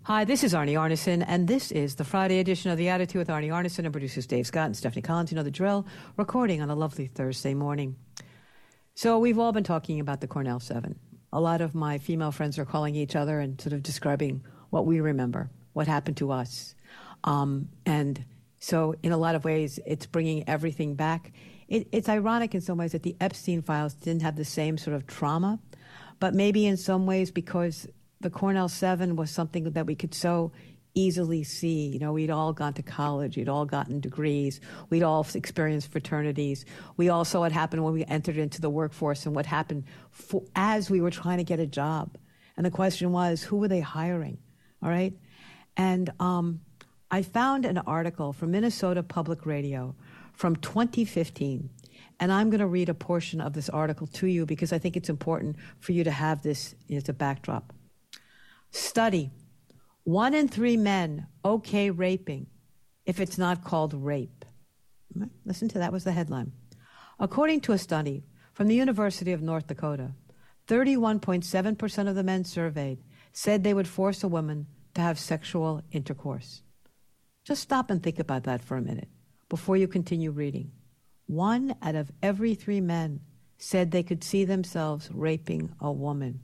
Hi, this is Arnie Arneson, and this is the Friday edition of The Attitude with Arnie Arneson and producers Dave Scott and Stephanie Collins. You know the drill, recording on a lovely Thursday morning. So we've all been talking about the Cornell 7. A lot of my female friends are calling each other and sort of describing what we remember, what happened to us. And so in a lot of ways, it's bringing everything back. It's ironic in some ways that the Epstein files didn't have the same sort of trauma, but maybe in some ways because the Cornell 7 was something that we could so easily see. You know, we'd all gone to college. We'd all gotten degrees. We'd all experienced fraternities. We all saw what happened when we entered into the workforce and what happened as we were trying to get a job. And the question was, who were they hiring? All right? And I found an article from Minnesota Public Radio from 2015. And I'm going to read a portion of this article to you because I think it's important for you to have this as a backdrop. Study. 1 in 3 men okay raping if it's not called rape. Listen to that was the headline. According to a study from the University of North Dakota, 31.7% of the men surveyed said they would force a woman to have sexual intercourse. Just stop and think about that for a minute before you continue reading. 1 out of every 3 men said they could see themselves raping a woman.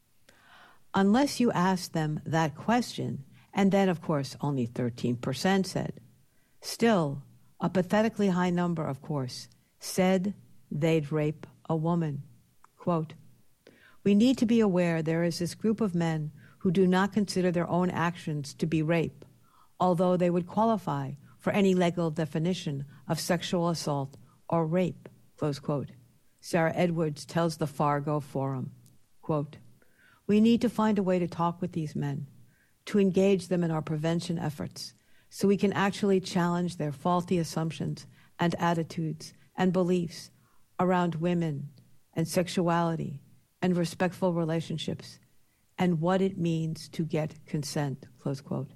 Unless you ask them that question, and then, of course, only 13% said. Still, a pathetically high number, of course, said they'd rape a woman. Quote, "We need to be aware there is this group of men who do not consider their own actions to be rape, although they would qualify for any legal definition of sexual assault or rape," close quote. Sarah Edwards tells the Fargo Forum, quote, "We need to find a way to talk with these men, to engage them in our prevention efforts, so we can actually challenge their faulty assumptions and attitudes and beliefs around women and sexuality and respectful relationships and what it means to get consent," close quote.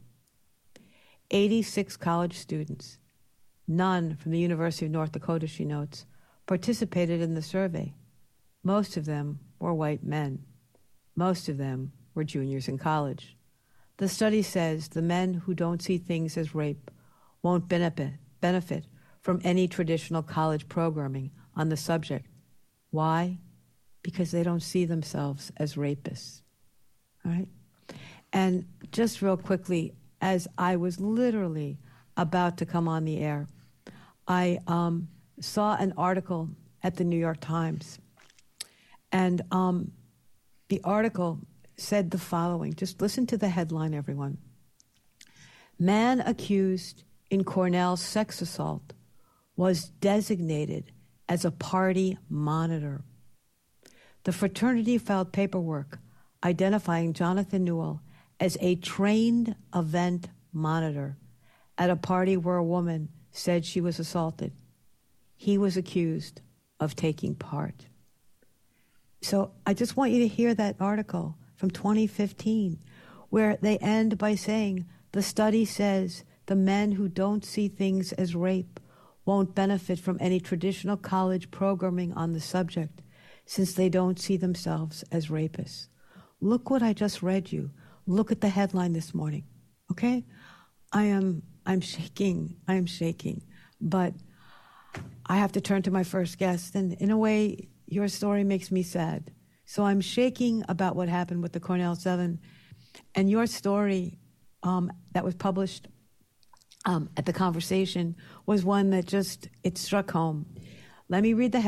86 college students, none from the University of North Dakota, she notes, participated in the survey. Most of them were white men. Most of them were juniors in college. The study says the men who don't see things as rape won't benefit from any traditional college programming on the subject. Why? Because they don't see themselves as rapists. All right? And just real quickly, as I was literally about to come on the air, I saw an article at the New York Times. And the article said the following. Just listen to the headline, everyone. "Man accused in Cornell sex assault was designated as a party monitor." The fraternity filed paperwork identifying Jonathan Newell as a trained event monitor at a party where a woman said she was assaulted. He was accused of taking part. So I just want you to hear that article from 2015, where they end by saying, the study says the men who don't see things as rape won't benefit from any traditional college programming on the subject, since they don't see themselves as rapists. Look what I just read you. Look at the headline this morning, okay? I'm shaking, but I have to turn to my first guest, and in a way, your story makes me sad. So I'm shaking about what happened with the Cornell 7. And your story that was published at The Conversation was one that it struck home. Let me read the